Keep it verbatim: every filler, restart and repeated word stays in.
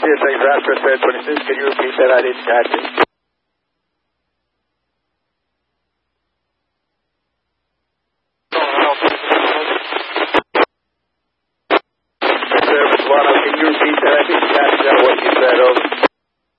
C S X Raptor Fed twenty-six, can you repeat that? I didn't catch it. Service one, can you repeat that? I didn't catch that, what you said, over.